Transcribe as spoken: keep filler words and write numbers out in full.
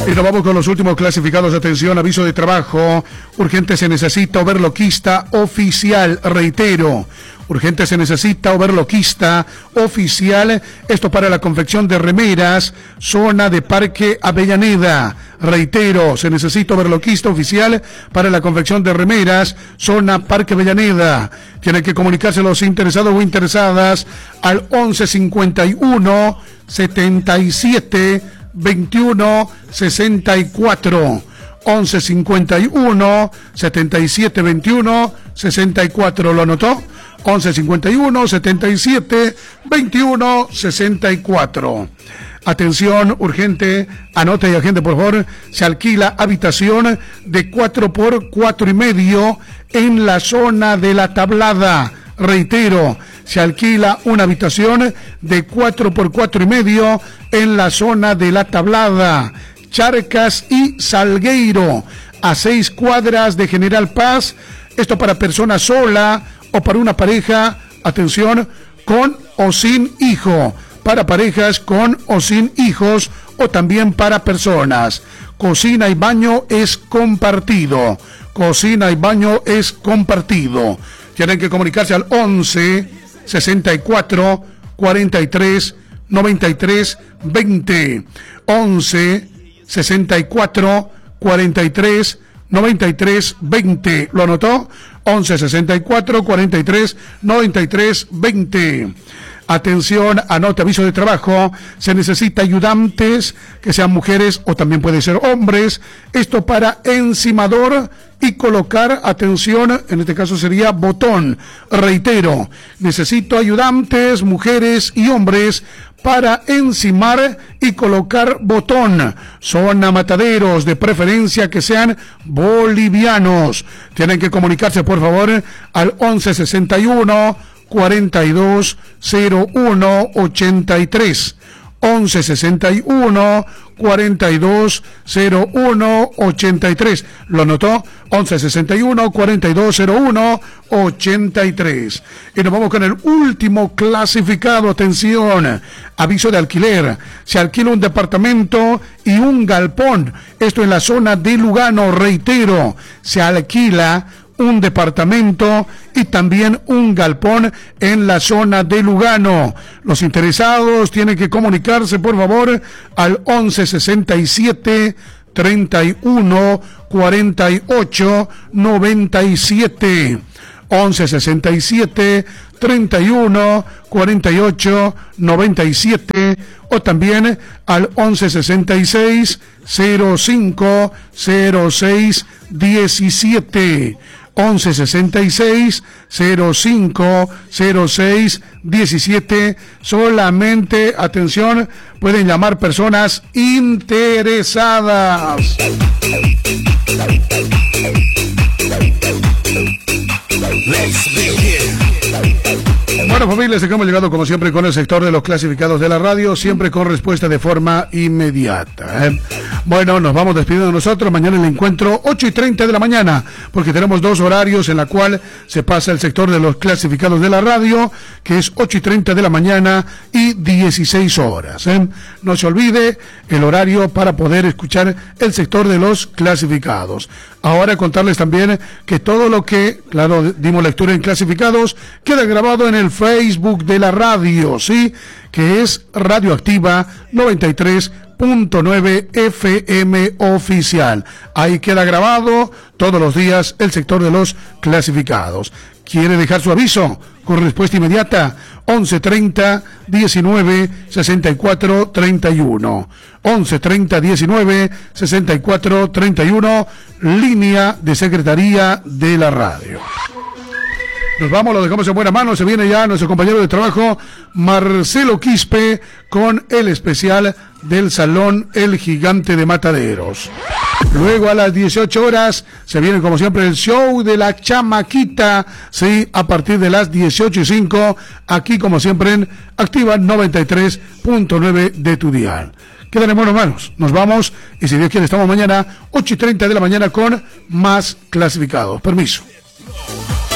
Y nos vamos con los últimos clasificados. Atención, aviso de trabajo. Urgente se necesita overloquista oficial. Reitero, urgente se necesita overloquista oficial. Esto para la confección de remeras, zona de Parque Avellaneda. Reitero, se necesita overloquista oficial para la confección de remeras, zona Parque Avellaneda. Tienen que comunicarse los interesados o interesadas al once cincuenta y uno setenta y siete veintiuno sesenta y cuatro. once cincuenta y uno setenta y siete veintiuno sesenta y cuatro. ¿Lo anotó? once cincuenta y uno setenta y siete veintiuno sesenta y cuatro. Atención, urgente, anote y agente por favor. Se alquila habitación de cuatro por cuatro y medio en la zona de La Tablada. Reitero, se alquila una habitación de cuatro por cuatro y medio en la zona de La Tablada, Charcas y Salgueiro, a seis cuadras de General Paz. Esto para persona sola o para una pareja, atención, con o sin hijo, para parejas con o sin hijos o también para personas. Cocina y baño es compartido. Cocina y baño es compartido. Tienen que comunicarse al once sesenta y cuatro cuarenta y tres noventa y tres veinte. once sesenta y cuatro cuarenta y tres noventa y tres veinte. ¿Lo anotó? once sesenta y cuatro cuarenta y tres noventa y tres veinte. Atención, anote aviso de trabajo. Se necesita ayudantes, que sean mujeres o también puede ser hombres. Esto para encimador y colocar, atención, en este caso sería botón. Reitero, necesito ayudantes, mujeres y hombres para encimar y colocar botón. Zona Mataderos, de preferencia que sean bolivianos. Tienen que comunicarse por favor al once sesenta y uno cuarenta y dos cero uno ochenta y tres. once sesenta y uno cuarenta y dos cero uno ochenta y tres. ¿Lo anotó? once sesenta y uno cuarenta y dos cero uno ochenta y tres. Y nos vamos con el último clasificado. Atención, aviso de alquiler. Se alquila un departamento y un galpón. Esto en la zona de Lugano. Reitero, se alquila un departamento y también un galpón en la zona de Lugano. Los interesados tienen que comunicarse por favor al once sesenta y siete treinta y uno cuarenta y ocho noventa y siete. once sesenta y siete treinta y uno cuarenta y ocho noventa y siete o también al once sesenta y seis cero cinco cero seis diecisiete. once sesenta y seis cero cinco cero seis diecisiete. Solamente, atención, pueden llamar personas interesadas. Bueno, familias, hemos llegado como siempre con el sector de los clasificados de la radio, siempre con respuesta de forma inmediata, ¿eh? Bueno, nos vamos despidiendo nosotros. Mañana el encuentro ocho y treinta de la mañana, porque tenemos dos horarios en la cual se pasa el sector de los clasificados de la radio, que es ocho y treinta de la mañana y dieciséis horas, ¿eh? No se olvide el horario para poder escuchar el sector de los clasificados. Ahora contarles también que todo lo que, claro, dimos lectura en clasificados, queda grabado en el Facebook de la radio, ¿sí? Que es Radioactiva noventa y tres punto nueve F M oficial. Ahí queda grabado todos los días el sector de los clasificados. ¿Quiere dejar su aviso con respuesta inmediata? once treinta diecinueve sesenta y cuatro treinta y uno. once treinta diecinueve sesenta y cuatro treinta y uno, línea de Secretaría de la Radio. Nos vamos, lo dejamos en buena mano. Se viene ya nuestro compañero de trabajo, Marcelo Quispe, con el especial del Salón El Gigante de Mataderos. Luego a las dieciocho horas se viene como siempre el show de la chamaquita, sí, a partir de las dieciocho y cinco, aquí como siempre en Activa noventa y tres punto nueve de tu dial. Quedan en buenas manos, nos vamos y si Dios quiere estamos mañana ocho y treinta de la mañana con más clasificados. Permiso.